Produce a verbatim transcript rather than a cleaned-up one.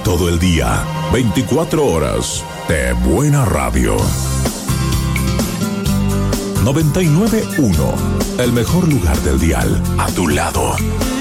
todo el día, veinticuatro horas de buena radio. noventa y nueve punto uno, el mejor lugar del dial, a tu lado.